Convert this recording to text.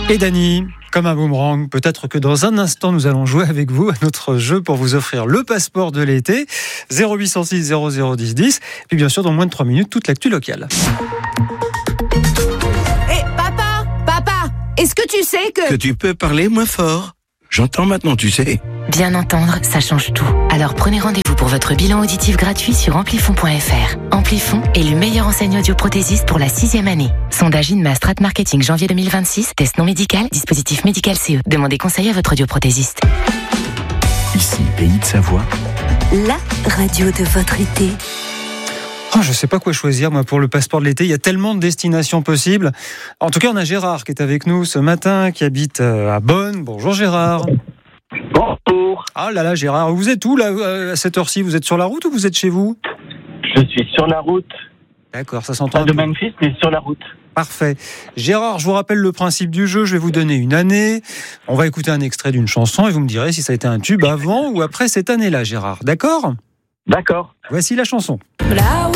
Et Dany, comme un boomerang, peut-être que dans un instant, nous allons jouer avec vous à notre jeu pour vous offrir le passeport de l'été. 0806 00 10 10. Et puis bien sûr, dans moins de 3 minutes, toute l'actu locale. Papa, est-ce que tu sais que tu peux parler moins fort? J'entends maintenant, tu sais. Bien entendre, ça change tout. Alors prenez rendez-vous pour votre bilan auditif gratuit sur amplifon.fr. Amplifon est le meilleur enseigne audioprothésiste pour la 6e année. Sondage INMA Strat Marketing janvier 2026. Test non médical, dispositif médical CE. Demandez conseil à votre audioprothésiste. Ici, Pays de Savoie. La radio de votre été. Oh, je ne sais pas quoi choisir, moi, pour le passeport de l'été. Il y a tellement de destinations possibles. En tout cas, on a Gérard qui est avec nous ce matin, qui habite à Bonn. Bonjour Gérard. Bonjour. Ah là là, Gérard, vous êtes où là, à cette heure-ci? Vous êtes sur la route ou vous êtes chez vous? Je suis sur la route. D'accord, ça s'entend. Pas de Memphis, mais sur la route. Parfait. Gérard, je vous rappelle le principe du jeu. Je vais vous donner une année. On va écouter un extrait d'une chanson et vous me direz si ça a été un tube avant ou après cette année-là, Gérard. D'accord? D'accord. Voici la chanson.